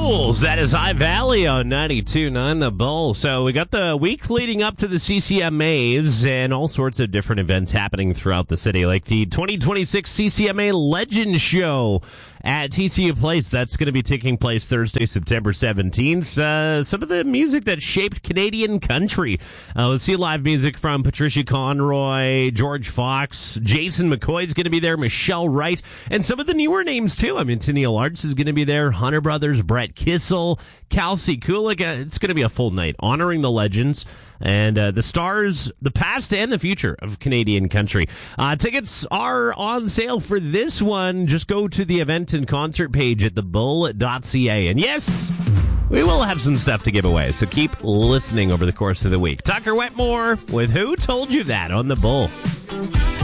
Fools. That is High Valley on 92.9 The Bull. So we got the week leading up to the CCMAs and all sorts of different events happening throughout the city, like the 2026 CCMA Legend Show at TCU Place. That's going to be taking place Thursday, September 17th. Some of the music that shaped Canadian country. We'll see live music from Patricia Conroy, George Fox, Jason McCoy's going to be there, Michelle Wright, and some of the newer names too. I mean, Tennille Arts is going to be there, Hunter Brothers, Brett Kissel, Kelsey Kulik. It's going to be a full night honoring the legends and the stars, the past and the future of Canadian country. Tickets are on sale for this one. Just go to the event and concert page at thebull.ca. And yes, we will have some stuff to give away, so keep listening over the course of the week. Tucker Wetmore with Who Told You That on The Bull.